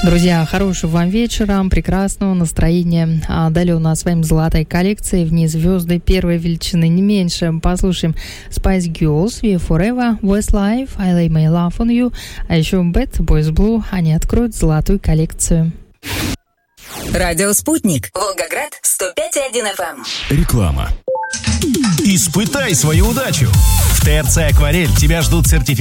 Друзья, хорошего вам вечера, прекрасного настроения. А далее у нас с вами золотая коллекция. В ней звезды первой величины, не меньше. Послушаем Spice Girls, We Forever, Westlife, I Lay My Love On You. А еще Bad Boys Blue. Они откроют золотую коллекцию. Радио «Спутник». Волгоград, 105,1 FM. Реклама. Испытай свою удачу. В ТРЦ «Акварель» тебя ждут сертификаты